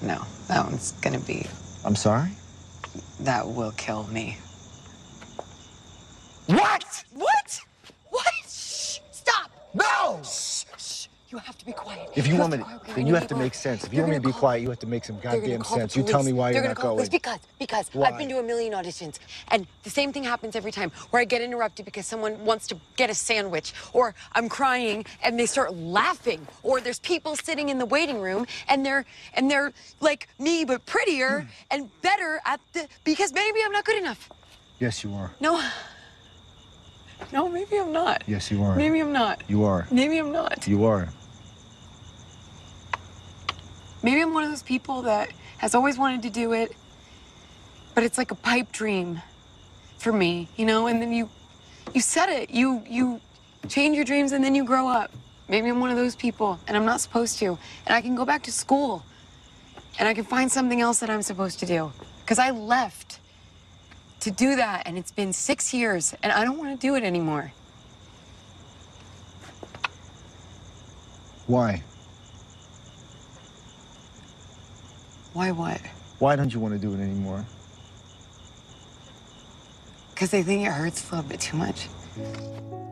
No, that one's gonna be... I'm sorry? That will kill me. What? What? What? Shh! Stop! No! Shh! Shh! You have to be quiet. If you want me to, quiet, then you have to make sense. If you want me to be quiet, you have to make some goddamn sense. You tell me why you're not going. Because Why? I've been to a million auditions, and the same thing happens every time, where I get interrupted because someone wants to get a sandwich, or I'm crying and they start laughing, or there's people sitting in the waiting room and they're like me but prettier and better at because maybe I'm not good enough. Yes, you are. No, maybe I'm not. Yes, you are. Maybe I'm not. You are. Maybe I'm not. You are. Maybe I'm one of those people that has always wanted to do it, but it's like a pipe dream for me, you know? And then you set it. You change your dreams and then you grow up. Maybe I'm one of those people and I'm not supposed to. And I can go back to school and I can find something else that I'm supposed to do. Because I left to do that, and it's been 6 years, and I don't want to do it anymore. Why? Why what? Why don't you want to do it anymore? Because I think it hurts a little bit too much.